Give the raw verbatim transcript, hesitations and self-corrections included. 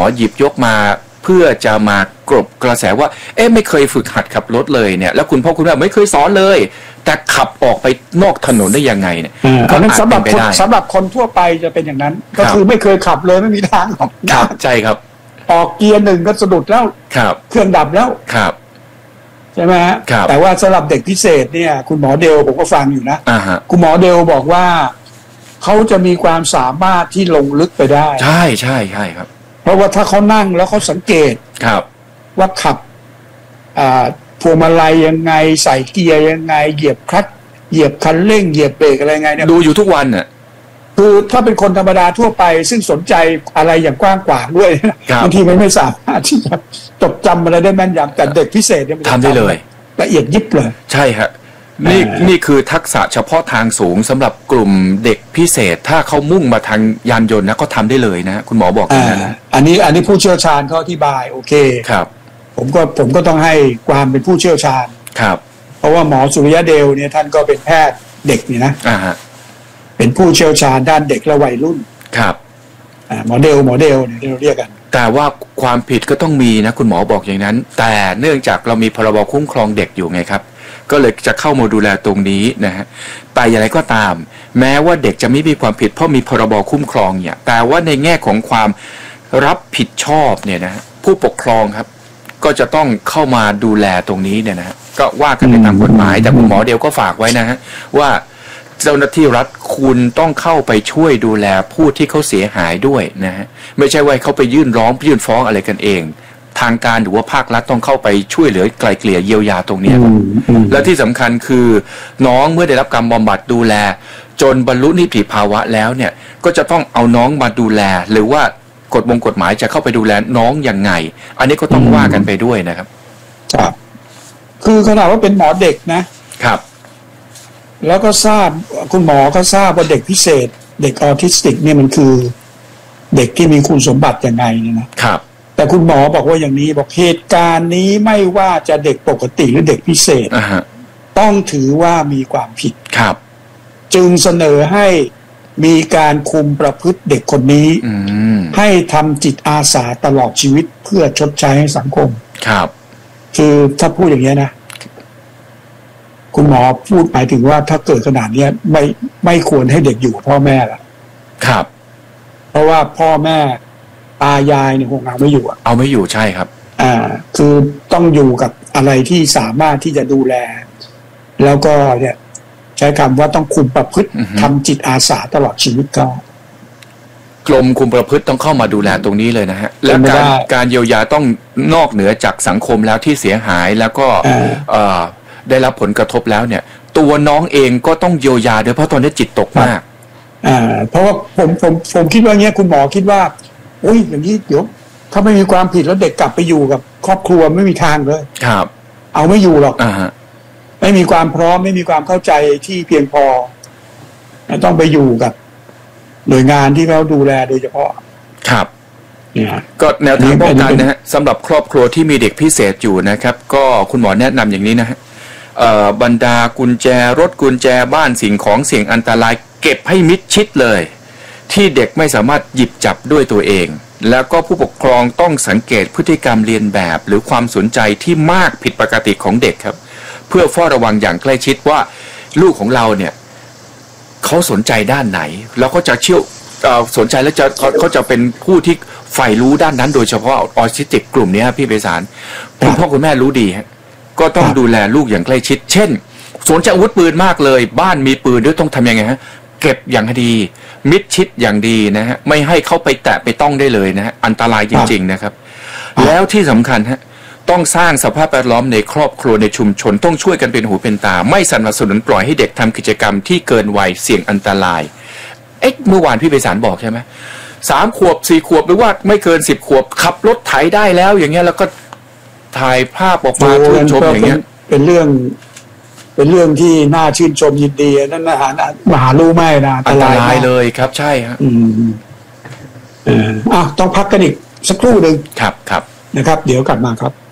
หยิบยกมาเพื่อจะมากลบกระแสว่าเอ๊ะไม่เคยฝึกหัดขับรถเลยเนี่ยแล้วคุณพ่อคุณแม่ไม่เคยสอนเลยแต่ขับออกไปนอกถนนได้ยังไงเนี่ยอันนั้นสำหรับคนสำหรับคนทั่วไปจะเป็นอย่างนั้นก็คือไม่เคยขับเลยไม่มีทางหรอกครับใช่ครับออกเกียร์หนึ่งก็สะดุดแล้วเครื่องดับแล้วครับใช่ไหมฮะแต่ว่าสำหรับเด็กพิเศษเนี่ยคุณหมอเดลผมก็ฟังอยู่นะคุณหมอเดลบอกว่าเขาจะมีความสามารถที่ลงลึกไปได้ใช่ใช่ใช่ครับเพราะว่าถ้าเขานั่งแล้วเขาสังเกตครับว่าขับพวงมาลัยยังไงใส่เกียร์ยังไงเหยียบคลัตช์เหยียบคันเร่งเหยียบเบรกอะไรไงเนี่ยดูอยู่ทุกวันน่ะคือถ้าเป็นคนธรรมดาทั่วไปซึ่งสนใจอะไรอย่างกว้างขวางด้วยบางทีมันไม่สามารถที่จะจดจำอะไรได้แม่นยำแต่เด็กพิเศษเนี่ยทำได้เลยละเอียดยิบเลยใช่ครับนี่นี่คือทักษะเฉพาะทางสูงสำหรับกลุ่มเด็กพิเศษถ้าเขามุ่งมาทางยานยนต์นะก็ทำได้เลยนะคุณหมอบอกอย่างนั้นนะอันนี้อันนี้ผู้เชี่ยวชาญเขาอธิบายโอเคครับผมก็ผมก็ต้องให้ความเป็นผู้เชี่ยวชาญครับเพราะว่าหมอสุริยะเดลเนี่ยท่านก็เป็นแพทย์เด็กนี่นะอ่าฮะเป็นผู้เชี่ยวชาญด้านเด็กและวัยรุ่นครับอ่าหมอเดลหมอเดลเนี่ยเราเรียกกันแต่ว่าความผิดก็ต้องมีนะคุณหมอบอกอย่างนั้นแต่เนื่องจากเรามีพรบคุ้มครองเด็กอยู่ไงครับก็เลยจะเข้ามาดูแลตรงนี้นะฮะแต่อย่างไรก็ตามแม้ว่าเด็กจะไม่มีความผิดเพราะมีพรบคุ้มครองเนี่ยแต่ว่าในแง่ของความรับผิดชอบเนี่ยนะผู้ปกครองครับก็จะต้องเข้ามาดูแลตรงนี้เนี่ยนะก็ว่ากันไปตามกฎหมายแต่คุณหมอเดียวก็ฝากไว้นะฮะว่าเจ้าหน้าที่รัฐคุณต้องเข้าไปช่วยดูแลผู้ที่เขาเสียหายด้วยนะฮะไม่ใช่ว่าเขาไปยื่นร้องยื่นฟ้องอะไรกันเองทางการหรือว่าภาครัฐต้องเข้าไปช่วยเหลือไกลเกลี่ยเยียวยาตรงนี้ครับและที่สำคัญคือน้องเมื่อได้รับการบำบัดดูแลจนบรรลุนิติภาวะแล้วเนี่ยก็จะต้องเอาน้องมาดูแลหรือว่ากฎมงกฎหมายจะเข้าไปดูแลน้องยังไงอันนี้ก็ต้องว่ากันไปด้วยนะครับครับคือขนาดว่าเป็นหมอเด็กนะครับแล้วก็ทราบคุณหมอก็ทราบว่าเด็กพิเศษเด็กออทิสติกเนี่ยมันคือเด็กที่มีคุณสมบัติยังไงเนี่ยนะครับแต่คุณหมอบอกว่าอย่างนี้บอกเหตุการณ์นี้ไม่ว่าจะเด็กปกติหรือเด็กพิเศษ uh-huh. ต้องถือว่ามีความผิดครับจึงเสนอให้มีการคุมประพฤติเด็กคนนี้ mm. ให้ทำจิตอาสาตลอดชีวิตเพื่อชดใช้ให้สังคมครับคือถ้าพูดอย่างนี้นะคุณหมอพูดหมายถึงว่าถ้าเกิดขนาดนี้ไม่ไม่ควรให้เด็กอยู่กับพ่อแม่ละครับเพราะว่าพ่อแม่ตายายเนี่ยคงเอาไม่อยู่เอาไม่อยู่ใช่ครับอ่าคือต้องอยู่กับอะไรที่สามารถที่จะดูแลแล้วก็เนี่ยใช้คำว่าต้องคุมประพฤติทำจิตอาสาตลอดชีวิตก็กรมคุมประพฤติต้องเข้ามาดูแลตรงนี้เลยนะฮะและการการเยียวยาต้องนอกเหนือจากสังคมแล้วที่เสียหายแล้วก็ได้รับผลกระทบแล้วเนี่ยตัวน้องเองก็ต้องเยียวยาด้วยเพราะตอนนี้จิตตกมากอ่าเพราะว่าผมผมผมคิดว่าเงี้ยคุณหมอคิดว่าโอ้ยอย่างนี้เดี๋ยวถ้าไม่มีความผิดแล้วเด็กกลับไปอยู่กับครอบครัวไม่มีทางเลยครับเอาไม่อยู่หรอกอ่าฮะไม่มีความพร้อมไม่มีความเข้าใจที่เพียงพอต้องไปอยู่กับหน่วยงานที่เขาดูแลโดยเฉพาะครับก็แนวทางป้องกันนะฮะสำหรับครอบครัวที่มีเด็กพิเศษอยู่นะครับก็คุณหมอแนะนำอย่างนี้นะฮะบรรดากุญแจรถกุญแจบ้านสิ่งของเสี่ยงอันตรายเก็บให้มิดชิดเลยที่เด็กไม่สามารถหยิบจับด้วยตัวเองแล้วก็ผู้ปกครองต้องสังเกตพฤติกรรมเลียนแบบหรือความสนใจที่มากผิดปกติของเด็กครับเพื่อเฝ้าระวังอย่างใกล้ชิดว่าลูกของเราเนี่ยเขาสนใจด้านไหนแล้วก็จะเชี่ยวสนใจแล้วจะเขาจะเป็นผู้ที่ใฝ่รู้ด้านนั้นโดยเฉพาะออทิสติกกลุ่มนี้พี่ไพศาลคุณพ่อคุณแม่รู้ดีฮะก็ต้องดูแลลูกอย่างใกล้ชิดเช่นสนใจอาวุธปืนมากเลยบ้านมีปืนด้วยต้องทำยังไงฮะเก็บอย่างดีมิดชิดอย่างดีนะฮะไม่ให้เข้าไปแตะไปต้องได้เลยนะฮะอันตรายจริงๆนะครับแล้วที่สำคัญฮะต้องสร้างสภาพแวดล้อมในครอบครัวในชุมชนต้องช่วยกันเป็นหูเป็นตาไม่สนับสนุนปล่อยให้เด็กทำกิจกรรมที่เกินวัยเสี่ยงอันตรายเอ๊ะเมื่อวานพี่ไพศาลบอกใช่ไหมสามขวบสี่ขวบหรือว่าไม่เกินสิบขวบขับรถไถได้แล้วอย่างเงี้ยแล้วก็ถ่ายภาพออกมาชื่นชมอย่างเงี้ยเป็นเรื่องเป็นเรื่องที่น่าชื่นชมยินดีนั่นนะฮะมหารู้ไหมนะอันตรายเลยครับใช่ฮะอืมอ่าต้องพักกันอีกสักครู่หนึ่งครับครับนะครับเดี๋ยวกลับมาครับ